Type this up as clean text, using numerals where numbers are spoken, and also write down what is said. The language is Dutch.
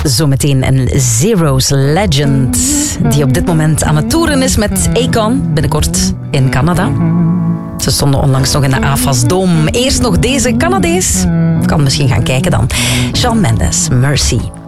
Zometeen een Zero's Legend, die op dit moment aan het toeren is met Akon, binnenkort in Canada. Ze stonden onlangs nog in de AFAS Dome. Eerst nog deze Canadees. Kan misschien gaan kijken dan. Shawn Mendes, Mercy.